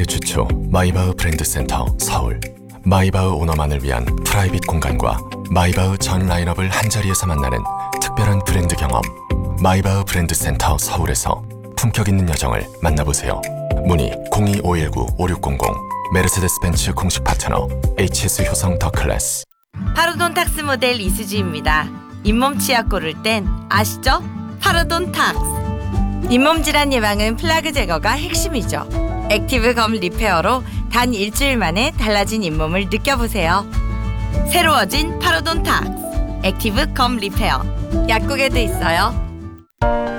세계 최초 마이바흐 브랜드 센터 서울. 마이바흐 오너만을 위한 프라이빗 공간과 마이바흐 전 라인업을 한자리에서 만나는 특별한 브랜드 경험. 마이바흐 브랜드 센터 서울에서 품격 있는 여정을 만나보세요. 문의 02-519-5600. 메르세데스 벤츠 공식 파트너 HS 효성 더 클래스. 파르돈 탁스 모델 이수지입니다. 잇몸 치약 고를 땐 아시죠? 파르돈 탁스. 잇몸 질환 예방은 플라그 제거가 핵심이죠. 액티브 검 리페어로 단 일주일 만에 달라진 잇몸을 느껴보세요. 새로워진 파르돈 탁스. 액티브 검 리페어. 약국에도 있어요.